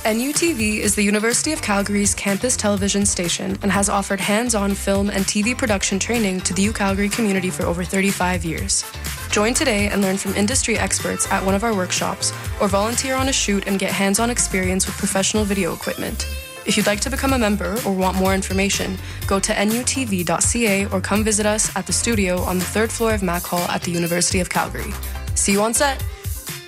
NUTV is the University of Calgary's campus television station and has offered hands-on film and TV production training to the UCalgary community for over 35 years. Join today and learn from industry experts at one of our workshops, or volunteer on a shoot and get hands-on experience with professional video equipment. If you'd like to become a member or want more information, go to nutv.ca or come visit us at the studio on the 3rd floor of Mac Hall at the University of Calgary. See you on set!